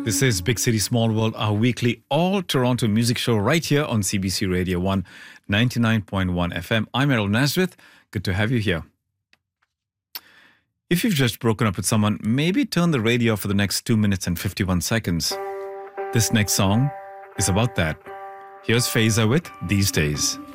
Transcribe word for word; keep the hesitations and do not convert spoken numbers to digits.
This is Big City Small World, our weekly all-Toronto music show right here on C B C Radio one, ninety-nine point one F M. I'm Errol Nazareth. Good to have you here. If you've just broken up with someone, maybe turn the radio off for the next two minutes and fifty-one seconds. This next song is about that. Here's Faiza with These Days.